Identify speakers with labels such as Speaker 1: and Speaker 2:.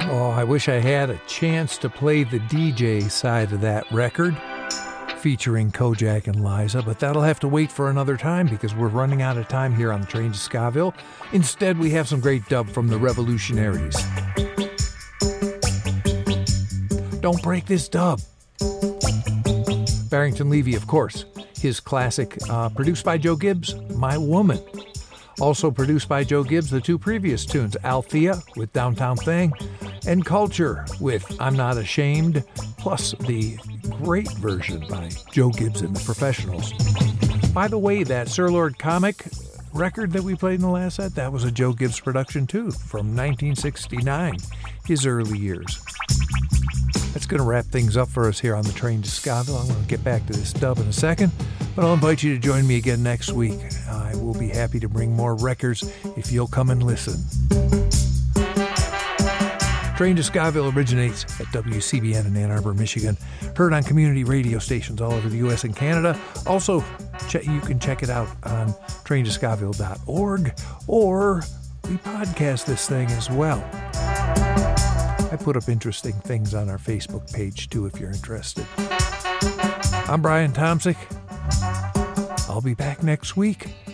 Speaker 1: Oh, I wish I had a chance to play the DJ side of that record featuring Kojak and Liza, but that'll have to wait for another time because we're running out of time here on Train to Skaville. Instead, we have some great dub from the Revolutionaries. Don't break this dub. Barrington Levy, of course. His classic, produced by Joe Gibbs, My Woman. Also produced by Joe Gibbs, the two previous tunes, Althea with Downtown Thing, and Culture with I'm Not Ashamed, plus the great version by Joe Gibbs and the Professionals. By the way, that Sir Lord comic record that we played in the last set, that was a Joe Gibbs production too, from 1969, his early years. That's going to wrap things up for us here on the Train to Skaville. I'm going to get back to this dub in a second, but I'll invite you to join me again next week. I will be happy to bring more records if you'll come and listen. Train to Skaville originates at WCBN in Ann Arbor, Michigan. Heard on community radio stations all over the U.S. and Canada. Also, you can check it out on traintoskaville.org, or we podcast this thing as well. I put up interesting things on our Facebook page, too, if you're interested. I'm Brian Tomsick. I'll be back next week.